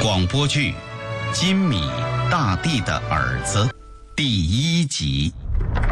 广播剧《金米大地的儿子》第1集。